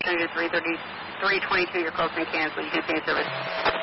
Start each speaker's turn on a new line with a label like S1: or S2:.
S1: opportunity to 322. You're close and cancel. You continue service.